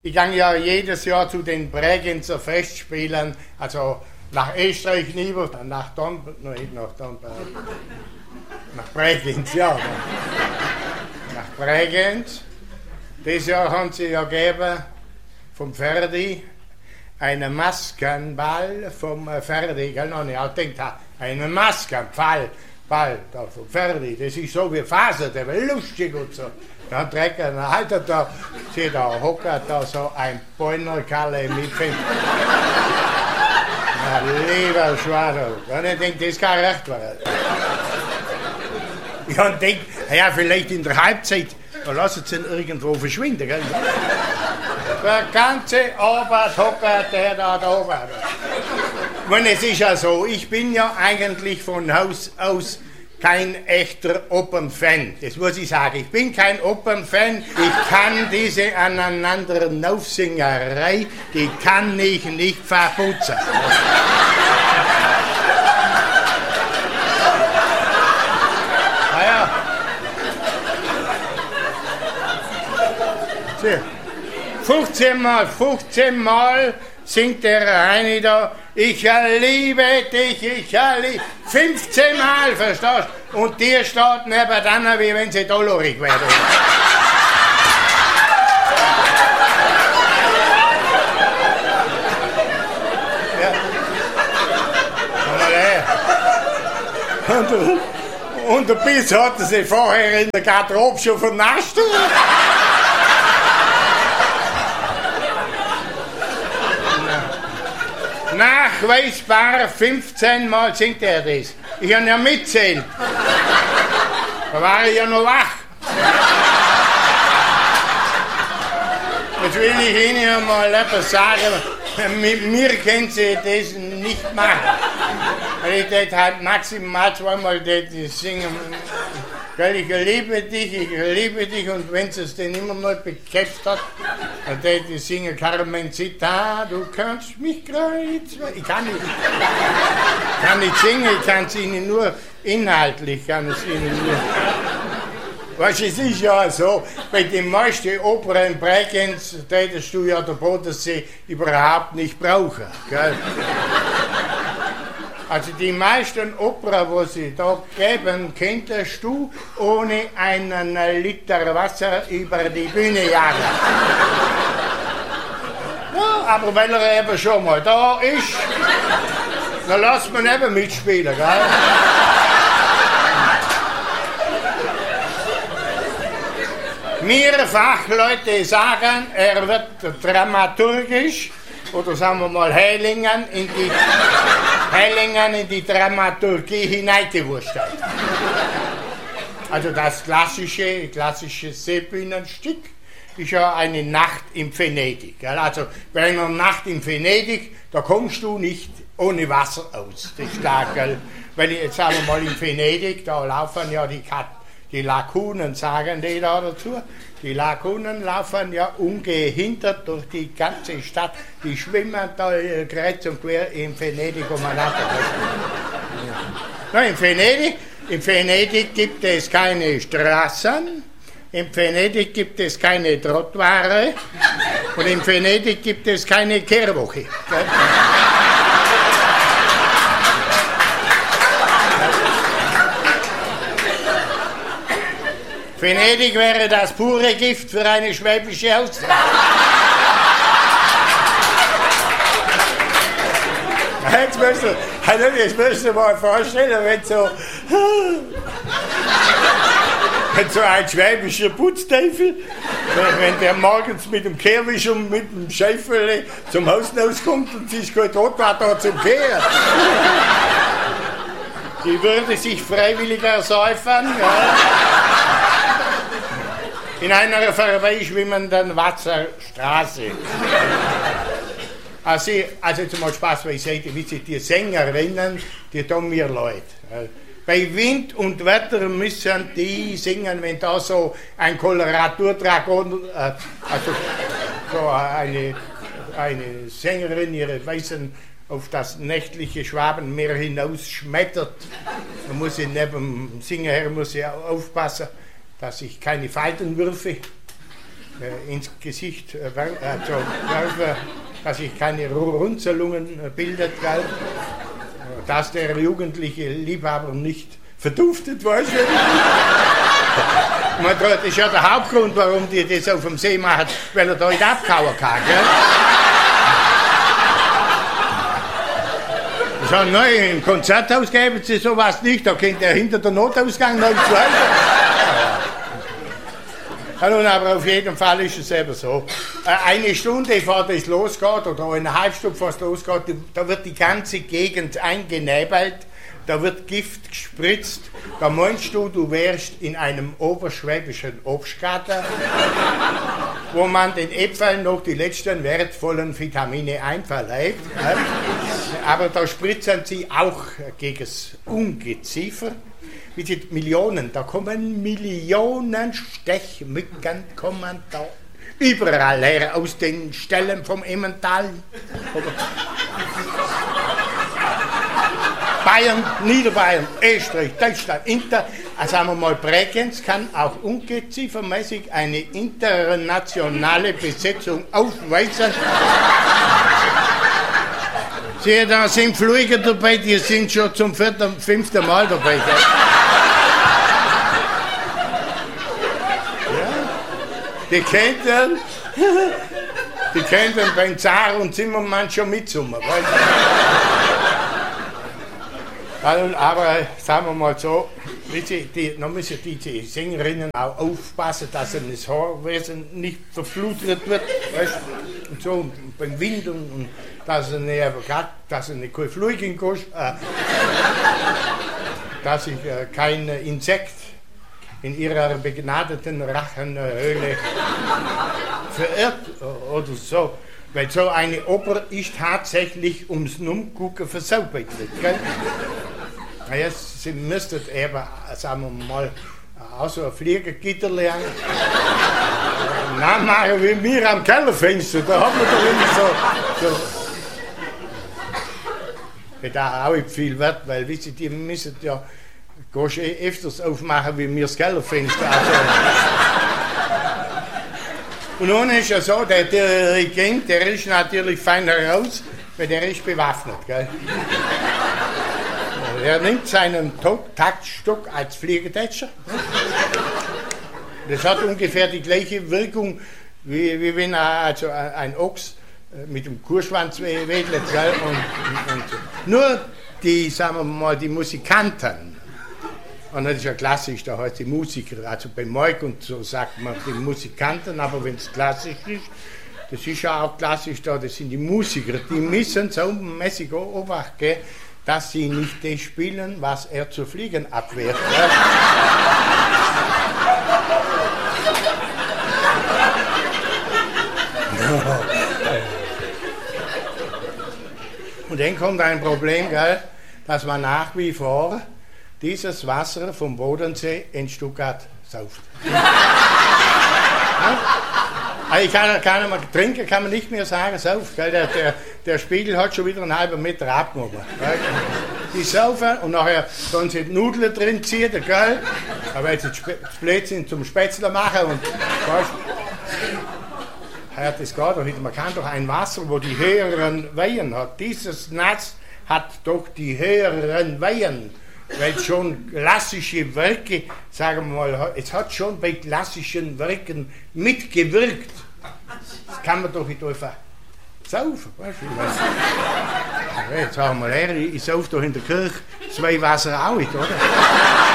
Ich gehe ja jedes Jahr zu den Bregenzer Festspielen, also nach Österreich rüber, nach Bregenz, ja. Nach Bregenz. Dieses Jahr haben sie ja gegeben vom Ferdi einen Maskenball vom Ferdi, gell, noch nicht, ich denke, einen Maskenball da vom Ferdi, das ist so wie Faser, der war lustig und so. Dann haltet da, seht da, hockert da so ein Bäunerkalle mit Fett. Na, lieber Schwader. Und ich denke, das kann recht werden. Ich habe gedacht, ja, vielleicht in der Halbzeit, da lassen sie ihn irgendwo verschwinden, gell? Der ganze Abend hockert der da oben. Und es ist ja so, ich bin ja eigentlich von Haus aus kein echter Opernfan, das muss ich sagen. Ich bin kein Opernfan, ich kann diese Aneinanderaufsingerei, die kann ich nicht verputzen. Naja. 15 Mal singt der Heini da, ich liebe dich, ich liebe 15 Mal, verstehst du? Und dir steht nebenan, wie wenn sie dolorig wäre. Ja. Und der Biss hatte sie vorher in der Garderobe schon vernascht. Nachweisbar 15 Mal singt er das. Ich habe ja mitzählt. Da war ich ja noch wach. Jetzt will ich Ihnen mal etwas sagen. Mit mir können Sie das nicht machen. Ich hätte halt maximal zweimal singen. Ich liebe dich, und wenn sie es dann immer mal bekämpft hat, dann hätte ich singen, Carmencita, du kannst mich kreuzen. Ich kann nicht singen, ich kann es Ihnen nur inhaltlich, Weißt du, es ist ja so, bei den meisten Opern in Bregenz hättest du ja den Bodensee überhaupt nicht brauchen. Gell? Also die meisten Opern, die sie da geben, könntest du ohne einen Liter Wasser über die Bühne jagen. Ja, aber weil er eben schon mal da ist, dann lässt man eben mitspielen, gell? Wir Fachleute sagen, er wird dramaturgisch, oder sagen wir mal Heilingen in die Dramaturgie hineingewurschtelt. Also das klassische Seebühnenstück ist ja eine Nacht in Venedig. Gell? Also bei einer Nacht in Venedig, da kommst du nicht ohne Wasser aus. Das ist klar, gell? Weil jetzt sagen wir mal in Venedig, da laufen ja die Lagunen, sagen die da dazu. Die Lagunen laufen ja ungehindert durch die ganze Stadt. Die schwimmen da kreuz und quer in Venedig umeinander. Ja. In Venedig gibt es keine Straßen, in Venedig gibt es keine Trottoire und in Venedig gibt es keine Kehrwoche. Venedig wäre das pure Gift für eine schwäbische Ausstrahlung. Jetzt müsst ihr mal vorstellen, wenn so ein schwäbischer Putzteufel, wenn der morgens mit dem Kehrwischer und mit dem Schäufele zum Haus rauskommt und sich gut rot war da zum Kehren. Die würde sich freiwillig ersäufen, ja. In einer vorbeischwimmenden Wasserstraße. Also zum Beispiel Spaß beiseite, wie die Sängerinnen, die tun mir leid. Bei Wind und Wetter müssen die singen, wenn da so ein Koloraturdragon, also so eine Sängerin ihre Weißen auf das nächtliche Schwabenmeer hinaus schmettert. Da muss sie neben dem Singen her muss sie aufpassen, dass ich keine Falten würfe. ins Gesicht werfe, dass sich keine Runzelungen bildet, gell? Dass der jugendliche Liebhaber nicht verduftet, weißt du? Das ist ja der Hauptgrund, warum die das auf dem See machen, weil er da nicht abkauen kann, gell? Ich sage, nein, im Konzerthaus gäbe es sowas nicht, da kennt er hinter der Notausgang noch zwei. Ja, nun, aber auf jeden Fall ist es eben so. Eine Stunde bevor das losgeht, oder eine halbe Stunde bevor es losgeht, da wird die ganze Gegend eingenebelt, da wird Gift gespritzt, da meinst du wärst in einem oberschwäbischen Obstgarten, wo man den Äpfeln noch die letzten wertvollen Vitamine einverleibt. Aber da spritzen sie auch gegen das Ungeziefer. Wie die Millionen, da kommen Millionen Stechmücken, kommen da überall her, aus den Ställen vom Emmental. Bayern, Niederbayern, Österreich, Deutschland, sagen wir mal, Bregenz kann auch ungeziefermäßig eine internationale Besetzung aufweisen. Sehe, da sind Flieger dabei, die sind schon zum 4., 5. Mal dabei. Ja, die könnten beim Zar und Zimmermann schon mitsummen. Aber sagen wir mal so, da müssen die Sängerinnen auch aufpassen, dass ihnen das Haarwesen nicht verflutet wird. Weißt? Und so beim Wind und dass sie nicht kein Fluging kostet, dass sich kein Insekt in ihrer begnadeten Rachenhöhle verirrt oder so. Weil so eine Oper ist tatsächlich ums Numgucken versaubert. Naja, sie müssten eben, sagen wir mal, auch so ein Fliegergitter lernen. Nachmachen wie wir am Kellerfenster, da haben wir doch immer so da auch nicht viel wert, weil wisst ihr, die müssen ja öfters aufmachen wie wir das Kellerfenster. Also. Und nun ist ja so, der Dirigent, der ist natürlich fein heraus, weil der ist bewaffnet. Gell? Er nimmt seinen Taktstock als Fliegertätscher. Das hat ungefähr die gleiche Wirkung, wie wenn also ein Ochs mit dem Kurschwanz wedelt. Und nur die, sagen wir mal, die Musikanten, und das ist ja klassisch, da heißt die Musiker, also bei Moik und so sagt man die Musikanten, aber wenn es klassisch ist, das ist ja auch klassisch da, das sind die Musiker, die müssen so mäßig Obacht geben, dass sie nicht das spielen, was er zu fliegen abwehrt. Und dann kommt ein Problem, gell, dass man nach wie vor dieses Wasser vom Bodensee in Stuttgart sauft. Ja? Also kann man trinken, kann man nicht mehr sagen, sauft. Gell? Der Spiegel hat schon wieder einen halben Meter abgenommen. Gell? Die saufen und nachher können sie die Nudeln drin ziehen, gell? Aber jetzt das Blödsinn zum Spätzle machen und das geht doch nicht. Man kann doch ein Wasser, wo die höheren Wehen hat. Dieses Nass hat doch die höheren Wehen. Weil schon klassische Werke, sagen wir mal, es hat schon bei klassischen Werken mitgewirkt. Das kann man doch nicht einfach saufen. Weißt du? Jetzt sagen wir mal, ich sauf doch in der Kirche 2 Wasser auch nicht, oder?